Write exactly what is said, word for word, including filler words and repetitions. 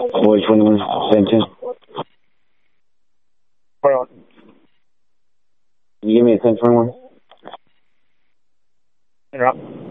Which one was sent to? Hold on. Can you give me a ten twenty-one? Interrupt.